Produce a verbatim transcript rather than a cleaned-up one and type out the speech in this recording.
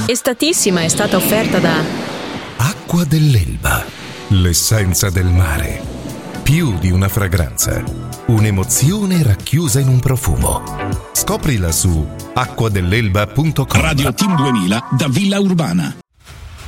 Estatissima è stata offerta da Acqua dell'Elba, l'essenza del mare. Più di una fragranza, un'emozione racchiusa in un profumo. Scoprila su acqua dell'elba punto com. Radio Team duemila da Villa Urbana.